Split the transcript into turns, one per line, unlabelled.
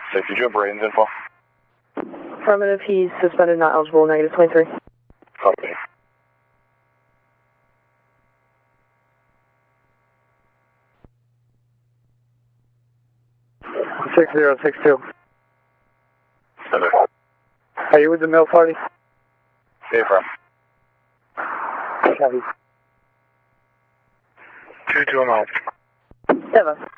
So did you have Braden's info?
Affirmative, he's suspended, not eligible, negative 23.
Copy.
Six 062.
Center.
Are you with the mill party?
Stay from.
Copy.
2 to him out.
Seven.